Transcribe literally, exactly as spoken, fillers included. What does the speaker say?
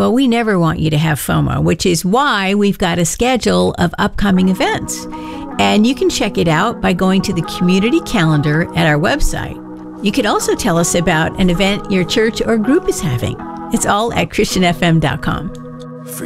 Well, we never want you to have FOMO, which is why we've got a schedule of upcoming events. And you can check it out by going to the community calendar at our website. You could also tell us about an event your church or group is having. It's all at Christian F M dot com.